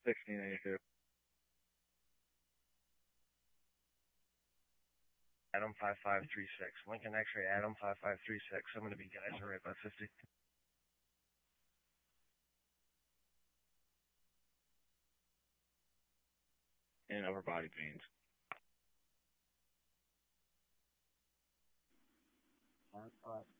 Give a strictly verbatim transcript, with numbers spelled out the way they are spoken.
sixteen eighty-two. Adam five five three six. Lincoln X-ray Adam five five three six. I'm going to be geyser right by fifty. And over body pains. Five five